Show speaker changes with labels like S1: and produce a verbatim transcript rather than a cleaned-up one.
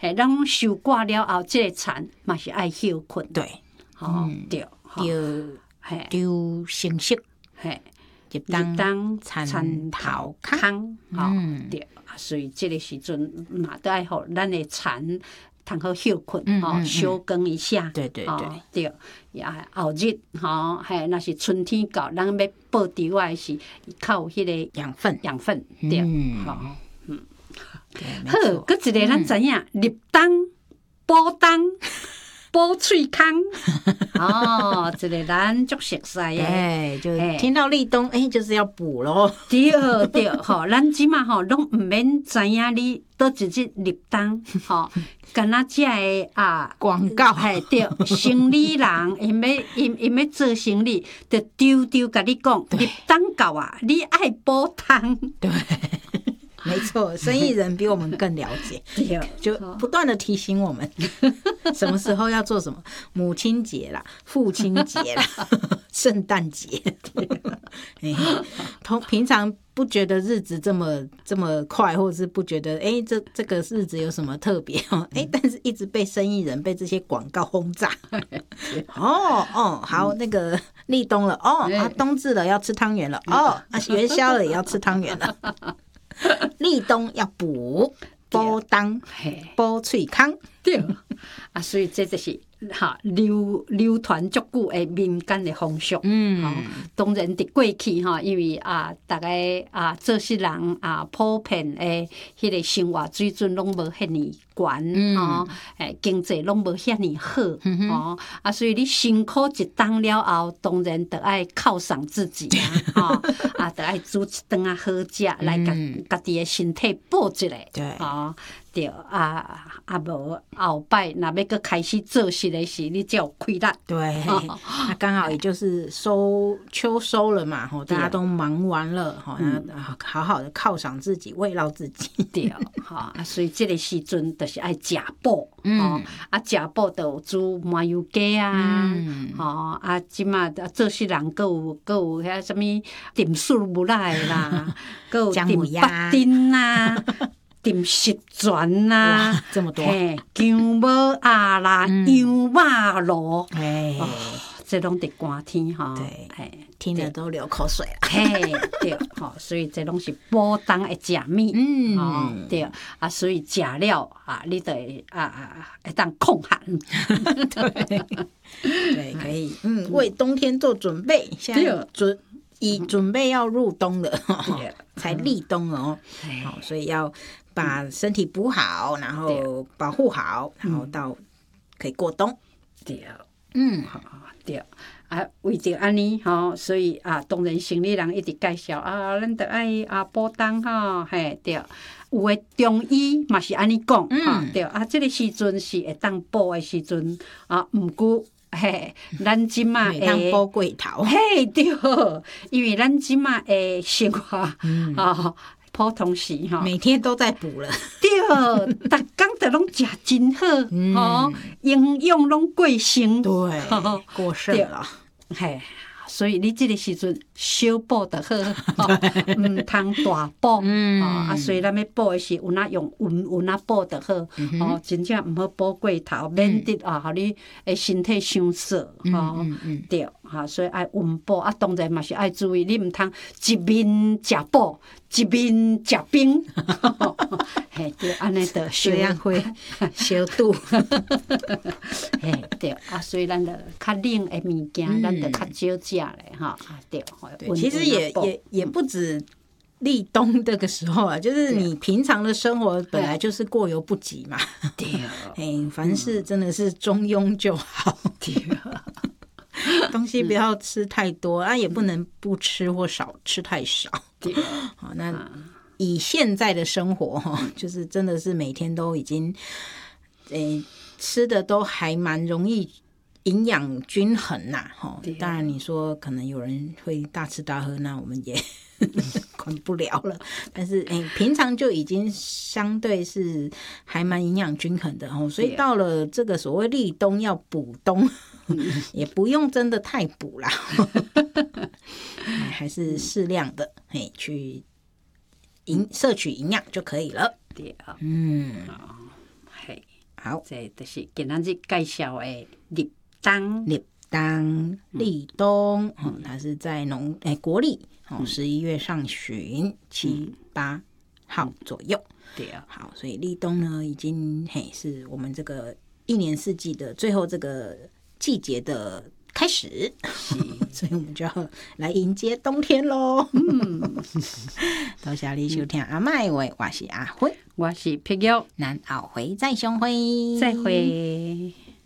S1: 嘿，咱受挂了后，这个蚕嘛是爱休困。
S2: 对，
S1: 哦，对，
S2: 丢
S1: 嘿，
S2: 丢成熟，
S1: 嘿，
S2: 入
S1: 当
S2: 当
S1: 蚕
S2: 蚕
S1: 头
S2: 头
S1: 空，哦，
S2: 嗯
S1: 对，所以这个时阵嘛，都爱互咱的蚕通好休困，哦，
S2: 嗯嗯嗯
S1: 休耕一下。
S2: 对对对
S1: 哦，对，也后日，吼，嘿，若是春天到，咱要报仇的是靠有迄个
S2: 养分，
S1: 养分，对，
S2: 嗯
S1: 吼。
S2: 对，没
S1: 好，
S2: 错，
S1: 搁一个咱知影，立冬、补冬、补喙空，哦，这个咱足熟悉的。
S2: 对，就
S1: 嘿
S2: 听到立冬，哎，就是要补咯。
S1: 对对，吼，咱即马吼拢毋免知影你倒一日立冬，吼，干那遮个啊
S2: 广告
S1: 嘿对，生理人因要因因要做生理，就丢丢甲你讲，立冬到啊，你爱补冬，
S2: 对，没错，生意人比我们更了解，
S1: 对，
S2: 就不断的提醒我们什么时候要做什么。母亲节啦，父亲节啦，圣诞节，嘿通平常不觉得日子这么这么快，或者是不觉得哎、欸、这这个日子有什么特别哦，哎、欸，但是一直被生意人被这些广告轰炸。哦哦，好，那个立冬了，哦啊，冬至了要吃汤圆了，哦啊，元宵了也要吃汤圆了。立冬要补补冬，补喙空，
S1: 对，啊，所以这就是哈流流传足久的民间的风俗。嗯，哦，当然伫过去哈，因为啊，大概啊，做事人啊，普遍的迄个生活水准拢无遐尼悬，吼，诶，经济拢无遐尼好，哦，啊，所以你辛苦一冬了后，当然得爱犒赏自己啊，吼，啊，得爱煮一顿啊好食来甲家己的身体补一下，
S2: 对，
S1: 哦。对啊，啊无后摆若要搁开始做事的时，你才有气力。
S2: 对，那刚好也就是收秋收了嘛，吼，大家都忙完了，吼，那好好的犒赏自己，慰劳自己。
S1: 对，吼啊，所以这个时阵就是爱食补，吼啊，食补就有煮麻油鸡啊，吼啊，即马做事人搁有搁有遐什物点数不赖啦，搁有点八丁啊。点十全啦，
S2: 这么多，
S1: 嘿，姜母鸭啦，羊肉炉，
S2: 哎，
S1: 这拢伫寒天哈，
S2: 对，
S1: 哎，
S2: 听了都流口水了，
S1: 嘿，对，吼，所以这拢是补冬的食物，嗯，哦，对，啊，所以食了啊，你得啊啊，会当抗寒，
S2: 对，对，可以，嗯，为冬天做准备，现在准。已准备要入冬了，才立冬哦，好，所以要把身体补好，然后保护好，然后到可以过冬。
S1: 对，嗯，好，对，啊，为着安尼吼，所以啊，当然生理人一直介绍啊，咱得爱啊补冬吼，嘿，对，有诶中医嘛是安尼讲，哈，对，啊，这个时阵是会当补诶时阵啊，毋过。嘿，咱即马
S2: 会补过头，
S1: 嘿对，因为咱即马诶生活啊、嗯哦，普通时吼，
S2: 每天都在补了。
S1: 对，逐工都拢食真好，吼、嗯，营养拢过剩，
S2: 对，哦、过剩了，
S1: 嘿。所以你这个时阵小补就好，唔通大补。嗯、啊，所以咱要补的是有哪用温温哪补就好。嗯、哦，真正唔好补过头，免得啊，互你诶身體伤燥。哦，嗯嗯、对，哈，所以愛温補啊，當然嘛是愛注意，你唔通一面食補，一面食冰。嘿，對，安尼就
S2: 這樣會小肚。
S1: 嘿，对啊，所以咱就較冷的物件，咱就較少食咧，哈，对。
S2: 对，其實也也也不止立冬這個時候啊，就是你平常的生活本來就是過猶不及嘛。
S1: 對，
S2: 哎，凡事真的是中庸就好。
S1: 對，
S2: 東西不要吃太多啊，也不能不吃或少吃太少。
S1: 对，
S2: 好，那以現在的生活哈，就是真的是每天都已經，誒。吃的都還蠻容易營養均衡吶、啊，當然你說可能有人會大吃大喝，那我們也管不了了。但是誒、欸，平常就已經相對是還蠻營養均衡的哦，所以到了這個所謂立冬要補冬，也不用真的太補啦，還是適量的嘿去營攝取營養就可以了。
S1: 對啊，
S2: 嗯。 好，
S1: 这就是今仔日介绍的立冬。
S2: 立冬，立冬，哦，它是在农哎国历哦十一月上旬七八号左右。
S1: 对啊，
S2: 好，所以立冬呢，已经嘿是我们这个一年四季的最后这个季节的开始，所以我们就要来迎接冬天喽。嗯，多谢你收听阿麦话，我是阿辉，
S1: 我是碧玉，
S2: 咱后回再相会，
S1: 再会。